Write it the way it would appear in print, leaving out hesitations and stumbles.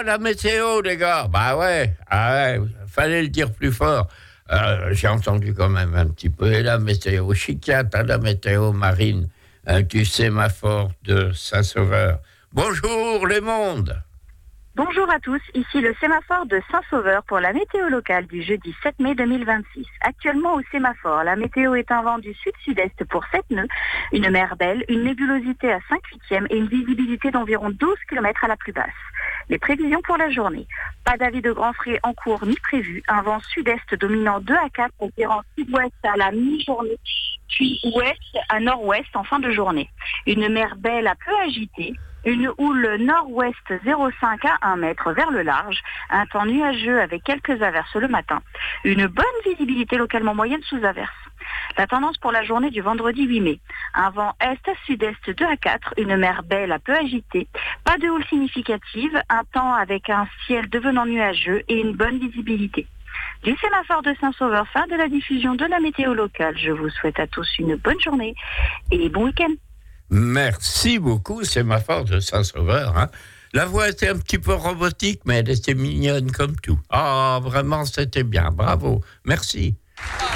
la météo, les gars. Bah ouais, fallait le dire plus fort. J'ai entendu quand même un petit peu. Et la météo chiquiate, la météo marine du sémaphore de Saint-Sauveur. Bonjour, les mondes. Bonjour à tous, ici le sémaphore de Saint-Sauveur pour la météo locale du jeudi 7 mai 2026. Actuellement au sémaphore, la météo est un vent du sud-sud-est pour 7 nœuds, une mer belle, une nébulosité à 5/8 et une visibilité d'environ 12 km à la plus basse. Les prévisions pour la journée. Pas d'avis de grand frais en cours ni prévu. Un vent sud-est dominant 2 à 4, opérant sud-ouest à la mi-journée, puis ouest à nord-ouest en fin de journée. Une mer belle à peu agitée. Une houle nord-ouest 0,5 à 1 mètre vers le large, un temps nuageux avec quelques averses le matin, une bonne visibilité localement moyenne sous averse. La tendance pour la journée du vendredi 8 mai, un vent est à sud-est 2 à 4, une mer belle à peu agitée, pas de houle significative, un temps avec un ciel devenant nuageux et une bonne visibilité. Du sémaphore de Saint-Sauveur, fin de la diffusion de la météo locale. Je vous souhaite à tous une bonne journée et bon week-end. Merci beaucoup, sémaphore de Saint-Sauveur. Hein. La voix était un petit peu robotique, mais elle était mignonne comme tout. Ah, vraiment, c'était bien. Bravo. Merci.